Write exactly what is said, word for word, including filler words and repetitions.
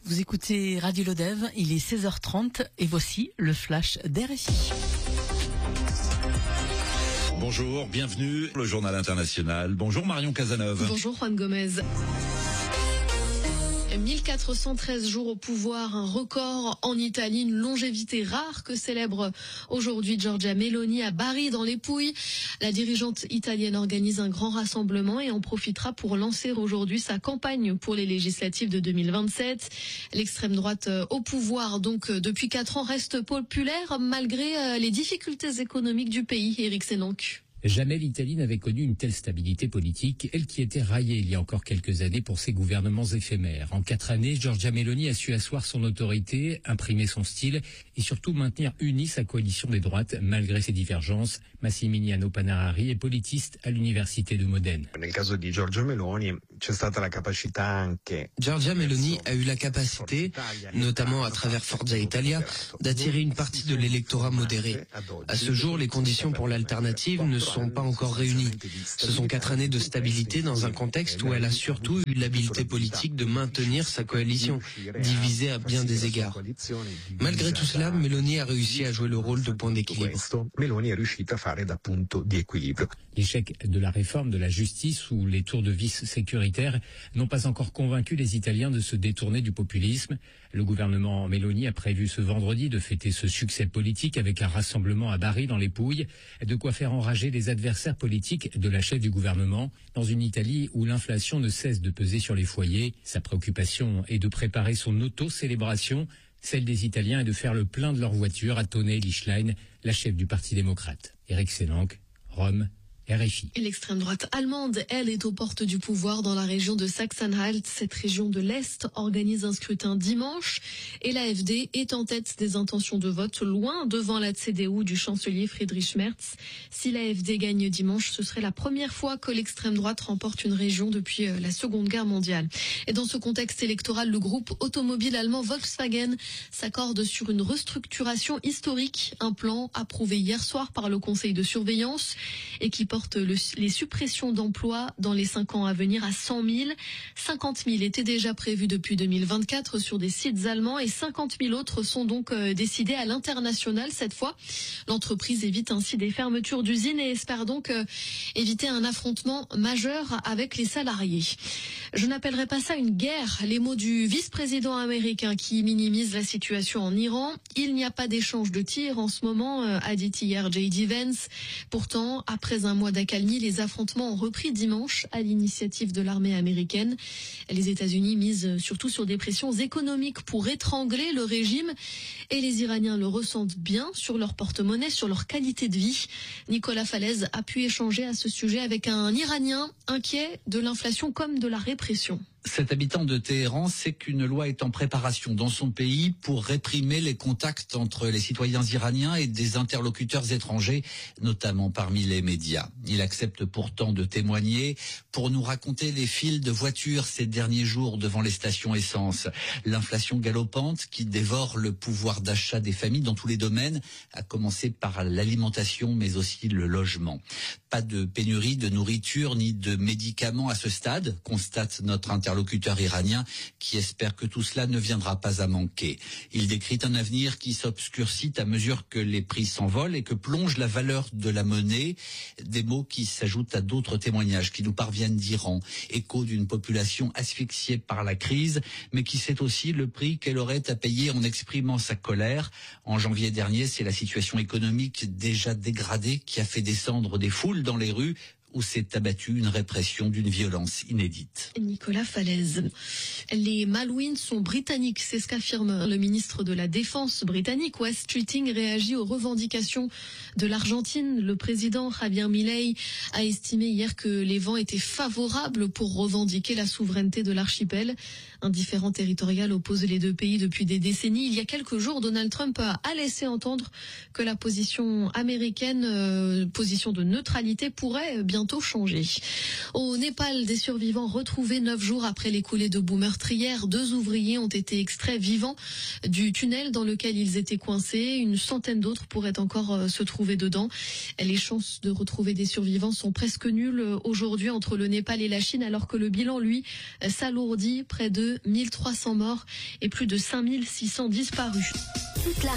Vous écoutez Radio Lodève, il est seize heures trente et voici le flash d'R F I. Bonjour, bienvenue, le journal international. Bonjour Marion Cazeneuve. Bonjour Juan Gomez. mille quatre cent treize jours au pouvoir, un record en Italie, une longévité rare que célèbre aujourd'hui Giorgia Meloni à Bari dans les Pouilles. La dirigeante italienne organise un grand rassemblement et en profitera pour lancer aujourd'hui sa campagne pour les législatives de deux mille vingt-sept. L'extrême droite au pouvoir donc depuis quatre ans reste populaire malgré les difficultés économiques du pays. Éric Sénanque. Jamais l'Italie n'avait connu une telle stabilité politique, elle qui était raillée il y a encore quelques années pour ses gouvernements éphémères. En quatre années, Giorgia Meloni a su asseoir son autorité, imprimer son style et surtout maintenir unie sa coalition des droites malgré ses divergences. Massimiliano Panarari est politiste à l'université de Modène. Giorgia Meloni a eu la capacité, notamment à travers Forza Italia, d'attirer une partie de l'électorat modéré. À ce jour, les conditions pour l'alternative ne sont pas encore réunies. Ce sont quatre années de stabilité dans un contexte où elle a surtout eu l'habileté politique de maintenir sa coalition, divisée à bien des égards. Malgré tout cela, Meloni a réussi à jouer le rôle de point d'équilibre. L'échec de la réforme de la justice ou les tours de vis sécuritaires n'ont pas encore convaincu les Italiens de se détourner du populisme. Le gouvernement Meloni a prévu ce vendredi de fêter ce succès politique avec un rassemblement à Bari dans les Pouilles, de quoi faire enrager les adversaires politiques de la chef du gouvernement dans une Italie où l'inflation ne cesse de peser sur les foyers. Sa préoccupation est de préparer son auto-célébration. Celle des Italiens est de faire le plein de leur voiture, a tonné Lichlein, la chef du Parti démocrate. Éric Sénanque, Rome, R F I. Et l'extrême droite allemande, elle, est aux portes du pouvoir dans la région de Sachsen-Anhalt. Cette région de l'Est organise un scrutin dimanche et l'A F D est en tête des intentions de vote, loin devant la C D U du chancelier Friedrich Merz. Si l'A F D gagne dimanche, ce serait la première fois que l'extrême droite remporte une région depuis la Seconde Guerre mondiale. Et dans ce contexte électoral, le groupe automobile allemand Volkswagen s'accorde sur une restructuration historique, un plan approuvé hier soir par le conseil de surveillance et qui porte Le, les suppressions d'emplois dans les cinq ans à venir à cent mille. cinquante mille étaient déjà prévus depuis deux mille vingt-quatre sur des sites allemands et cinquante mille autres sont donc euh, décidés à l'international cette fois. L'entreprise évite ainsi des fermetures d'usines et espère donc euh, éviter un affrontement majeur avec les salariés. Je n'appellerai pas ça une guerre. Les mots du vice-président américain qui minimise la situation en Iran. Il n'y a pas d'échange de tirs en ce moment, euh, a dit hier J D Vance. Pourtant, après un mois d'accalmie, les affrontements ont repris dimanche à l'initiative de l'armée américaine. Les États-Unis misent surtout sur des pressions économiques pour étrangler le régime et les Iraniens le ressentent bien sur leur porte-monnaie, sur leur qualité de vie. Nicolas Falaise a pu échanger à ce sujet avec un Iranien inquiet de l'inflation comme de la répression. Cet habitant de Téhéran sait qu'une loi est en préparation dans son pays pour réprimer les contacts entre les citoyens iraniens et des interlocuteurs étrangers, notamment parmi les médias. Il accepte pourtant de témoigner pour nous raconter les files de voitures ces derniers jours devant les stations essence. L'inflation galopante qui dévore le pouvoir d'achat des familles dans tous les domaines, à commencer par l'alimentation mais aussi le logement. Pas de pénurie de nourriture ni de médicaments à ce stade, constate notre interlocuteur iranien qui espère que tout cela ne viendra pas à manquer. Il décrit un avenir qui s'obscurcit à mesure que les prix s'envolent et que plonge la valeur de la monnaie. Des mots qui s'ajoutent à d'autres témoignages qui nous parviennent d'Iran. Écho d'une population asphyxiée par la crise, mais qui sait aussi le prix qu'elle aurait à payer en exprimant sa colère. En janvier dernier, c'est la situation économique déjà dégradée qui a fait descendre des foules dans les rues où s'est abattue une répression d'une violence inédite. Nicolas Falaise. Les Malouines sont britanniques, c'est ce qu'affirme le ministre de la Défense britannique. West Keating réagit aux revendications de l'Argentine. Le président Javier Milei a estimé hier que les vents étaient favorables pour revendiquer la souveraineté de l'archipel. Un différend territorial oppose les deux pays depuis des décennies. Il y a quelques jours, Donald Trump a laissé entendre que la position américaine, euh, position de neutralité, pourrait bientôt changer. Au Népal, des survivants retrouvés neuf jours après les coulées de boomers meurtrière. Deux ouvriers ont été extraits vivants du tunnel dans lequel ils étaient coincés. Une centaine d'autres pourraient encore se trouver dedans. Les chances de retrouver des survivants sont presque nulles aujourd'hui entre le Népal et la Chine, alors que le bilan, lui, s'alourdit. Près de mille trois cents morts et plus de cinq mille six cents disparus. Toute la